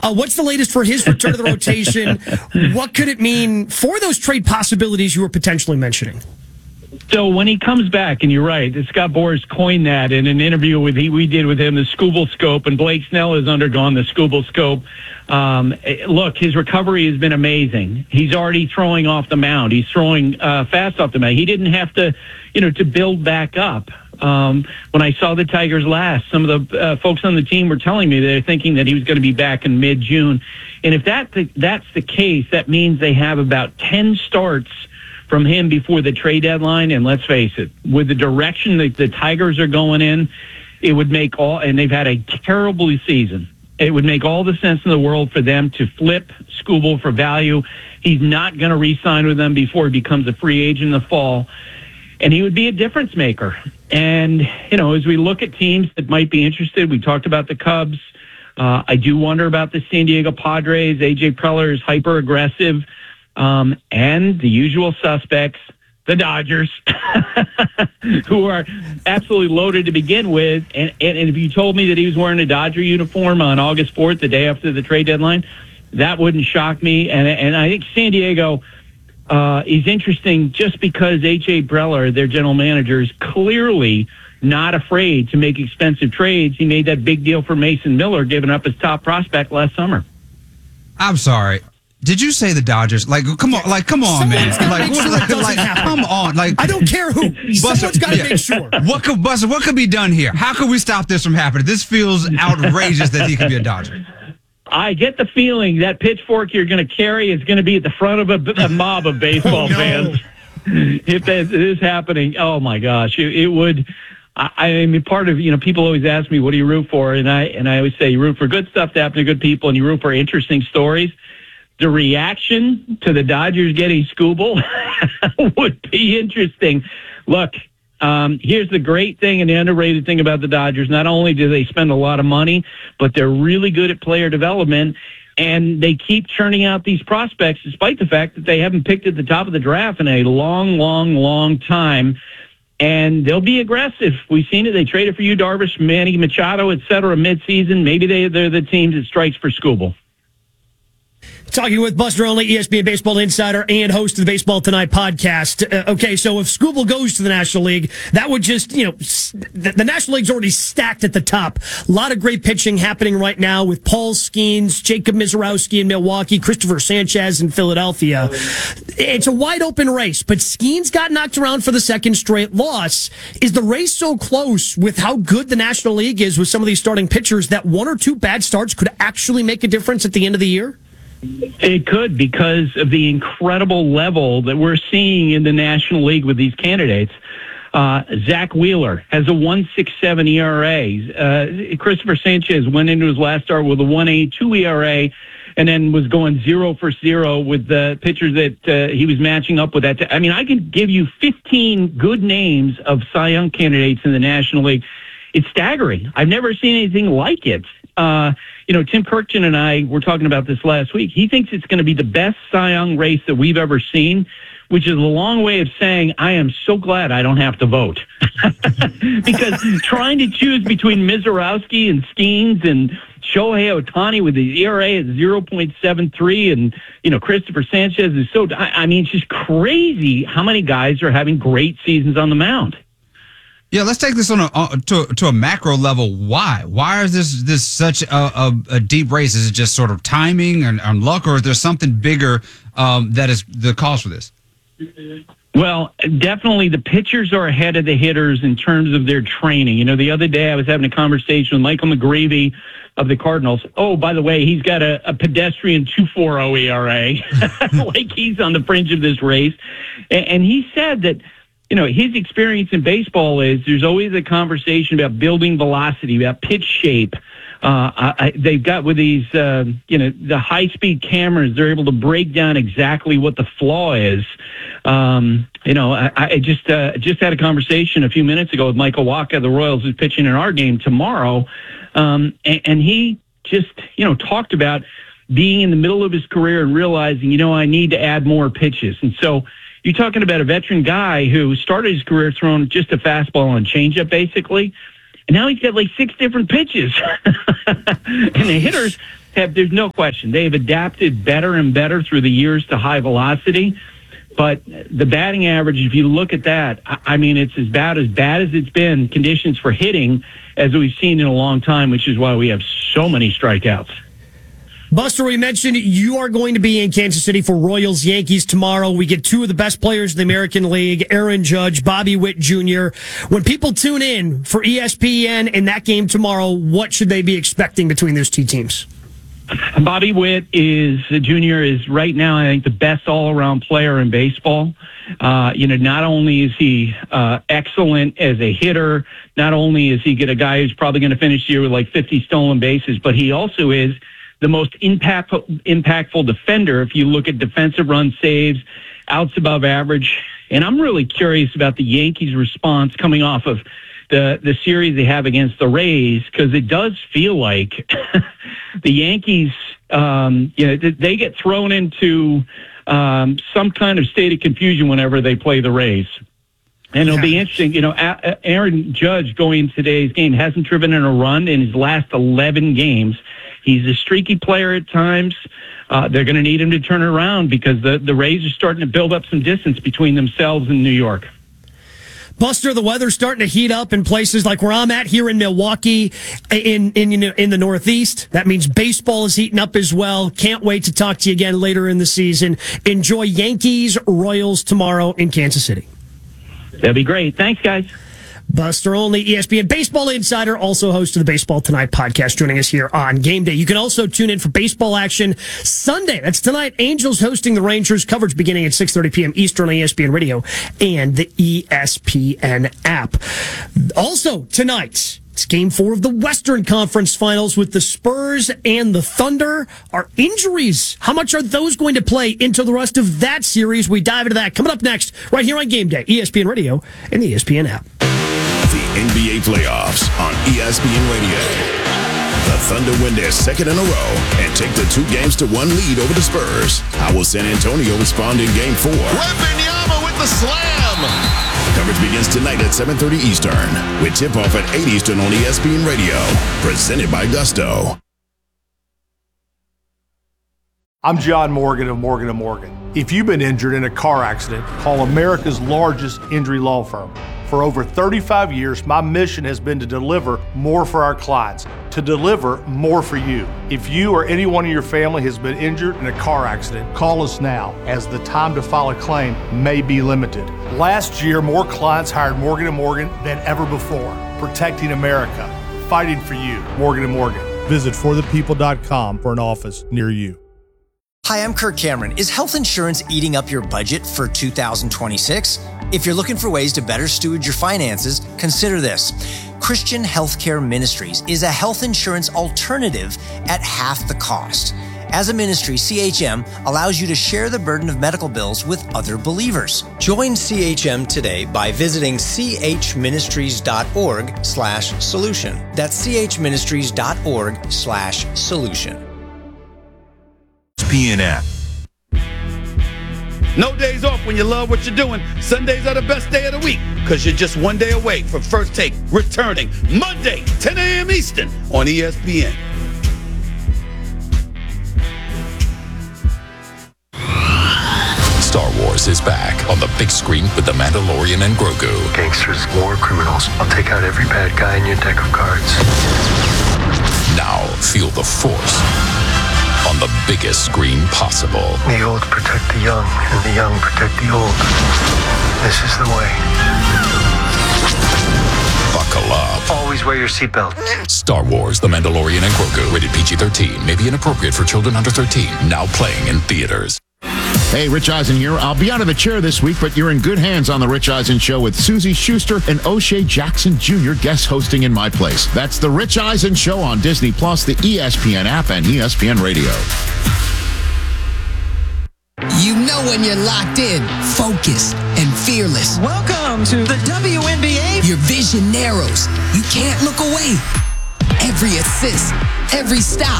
What's the latest for his return to the rotation? What could it mean for those trade possibilities you were potentially mentioning? So when he comes back, and you're right, Scott Boras coined that in an interview we did with him, the Scooble Scope, and Blake Snell has undergone the Scooble Scope. Look, his recovery has been amazing. He's already throwing off the mound. He's throwing fast off the mound. He didn't have to, to build back up. When I saw the Tigers last, some of the folks on the team were telling me they're thinking that he was going to be back in mid-June. And if that's the case, that means they have about 10 starts from him before the trade deadline. And let's face it, with the direction that the Tigers are going in, it would make and they've had a terrible season. It would make all the sense in the world for them to flip Skubal for value. He's not going to re-sign with them before he becomes a free agent in the fall. And he would be a difference maker. And, as we look at teams that might be interested, we talked about the Cubs. I do wonder about the San Diego Padres. A.J. Preller is hyper-aggressive. And the usual suspects, the Dodgers, who are absolutely loaded to begin with. And if you told me that he was wearing a Dodger uniform on August 4th, the day after the trade deadline, that wouldn't shock me. And I think San Diego is interesting just because A.J. Preller, their general manager, is clearly not afraid to make expensive trades. He made that big deal for Mason Miller, giving up his top prospect last summer. I'm sorry. Did you say the Dodgers? Come on, man. Come on. I don't care who. Someone's got to make sure. What could be done here? How could we stop this from happening? This feels outrageous that he could be a Dodger. I get the feeling that pitchfork you're going to carry is going to be at the front of a mob of baseball fans. If that is happening, oh my gosh, it would. I mean, part of, people always ask me, what do you root for? And I always say, you root for good stuff to happen to good people, and you root for interesting stories. The reaction to the Dodgers getting Skubal would be interesting. Look, here's the great thing and the underrated thing about the Dodgers. Not only do they spend a lot of money, but they're really good at player development, and they keep churning out these prospects despite the fact that they haven't picked at the top of the draft in a long, long, long time. And they'll be aggressive. We've seen it. They traded for Yu Darvish, Manny Machado, et cetera, midseason. Maybe they're the team that strikes for Skubal. Talking with Buster Olney, ESPN Baseball Insider and host of the Baseball Tonight podcast. Okay, so if Skubal goes to the National League, that would just, the National League's already stacked at the top. A lot of great pitching happening right now with Paul Skeens, Jacob Misiorowski in Milwaukee, Christopher Sanchez in Philadelphia. It's a wide open race, but Skeens got knocked around for the second straight loss. Is the race so close with how good the National League is with some of these starting pitchers that one or two bad starts could actually make a difference at the end of the year? It could, because of the incredible level that we're seeing in the National League with these candidates. Zach Wheeler has a 1.67 ERA. Christopher Sanchez went into his last start with a 1.82 ERA, and then was going 0 for 0 with the pitchers that he was matching up with. I mean, I can give you 15 good names of Cy Young candidates in the National League. It's staggering. I've never seen anything like it. Tim Kirkjian and I were talking about this last week. He thinks it's going to be the best Cy Young race that we've ever seen, which is a long way of saying I am so glad I don't have to vote. Because trying to choose between Misiorowski and Skeens and Shohei Ohtani with the ERA at 0.73 and, Christopher Sanchez is so, it's just crazy how many guys are having great seasons on the mound. Yeah, let's take this on to a macro level. Why? Why is this such a deep race? Is it just sort of timing and luck, or is there something bigger that is the cause for this? Well, definitely the pitchers are ahead of the hitters in terms of their training. The other day I was having a conversation with Michael McGreevy of the Cardinals. Oh, by the way, he's got a pedestrian 2.40 ERA, like he's on the fringe of this race. And he said that, his experience in baseball is there's always a conversation about building velocity, about pitch shape. They've got with these, the high-speed cameras, they're able to break down exactly what the flaw is. I just had a conversation a few minutes ago with Michael Wacha of the Royals, who's pitching in our game tomorrow. And he just, talked about being in the middle of his career and realizing, I need to add more pitches. And so you're talking about a veteran guy who started his career throwing just a fastball and changeup, basically. And now he's got like 6 different pitches. And the hitters, there's no question, they have adapted better and better through the years to high velocity. But the batting average, if you look at that, I mean, it's as bad as it's been, conditions for hitting, as we've seen in a long time, which is why we have so many strikeouts. Buster, we mentioned you are going to be in Kansas City for Royals-Yankees tomorrow. We get two of the best players in the American League, Aaron Judge, Bobby Witt Jr. When people tune in for ESPN in that game tomorrow, what should they be expecting between those two teams? Bobby Witt Jr. is right now, I think, the best all-around player in baseball. Not only is he excellent as a hitter, not only is he a guy who's probably going to finish the year with like 50 stolen bases, but he also is the most impactful defender if you look at defensive run saves, outs above average. And I'm really curious about the Yankees' response coming off of the series they have against the Rays, because it does feel like the Yankees, they get thrown into some kind of state of confusion whenever they play the Rays. And it'll be interesting. Aaron Judge going into today's game hasn't driven in a run in his last 11 games. He's a streaky player at times. They're going to need him to turn it around because the Rays are starting to build up some distance between themselves and New York. Buster, the weather's starting to heat up in places like where I'm at here in Milwaukee, in the Northeast. That means baseball is heating up as well. Can't wait to talk to you again later in the season. Enjoy Yankees Royals tomorrow in Kansas City. That'd be great. Thanks, guys. Buster Olney, ESPN Baseball Insider, also host of the Baseball Tonight podcast, joining us here on Game Day. You can also tune in for baseball action Sunday. That's tonight. Angels hosting the Rangers. Coverage beginning at 6:30 p.m. Eastern on ESPN Radio and the ESPN app. Also tonight, it's Game 4 of the Western Conference Finals with the Spurs and the Thunder. Are injuries, how much are those going to play into the rest of that series? We dive into that coming up next, right here on Game Day, ESPN Radio and the ESPN app. The NBA playoffs on ESPN Radio. The Thunder win their second in a row and take the 2-1 lead over the Spurs. How will San Antonio respond in Game 4? Wembanyama with the slam. Coverage begins tonight at 7:30 Eastern with tip-off at 8 Eastern on ESPN Radio. Presented by Gusto. I'm John Morgan of Morgan & Morgan. If you've been injured in a car accident, call America's largest injury law firm. For over 35 years, my mission has been to deliver more for our clients, to deliver more for you. If you or anyone in your family has been injured in a car accident, call us now, as the time to file a claim may be limited. Last year, more clients hired Morgan & Morgan than ever before, protecting America, fighting for you. Morgan & Morgan. Visit forthepeople.com for an office near you. Hi, I'm Kirk Cameron. Is health insurance eating up your budget for 2026? If you're looking for ways to better steward your finances, consider this. Christian Healthcare Ministries is a health insurance alternative at half the cost. As a ministry, CHM allows you to share the burden of medical bills with other believers. Join CHM today by visiting chministries.org/solution. That's chministries.org/solution. ESPN app. No days off when you love what you're doing. Sundays are the best day of the week because you're just one day away from First Take returning Monday, 10 a.m. Eastern on ESPN. Star Wars is back on the big screen with The Mandalorian and Grogu. Gangsters, war criminals. I'll take out every bad guy in your deck of cards. Now feel the Force on the biggest screen possible. The old protect the young, and the young protect the old. This is the way. Buckle up. Always wear your seatbelt. Star Wars, The Mandalorian and Grogu. Rated PG-13. May be inappropriate for children under 13. Now playing in theaters. Hey, Rich Eisen here. I'll be out of the chair this week, but you're in good hands on The Rich Eisen Show with Susie Schuster and O'Shea Jackson Jr. guest hosting in my place. That's The Rich Eisen Show on Disney+, the ESPN app, and ESPN Radio. You know when you're locked in, focused, and fearless. Welcome to the WNBA. Your vision narrows. You can't look away. Every assist, every stop,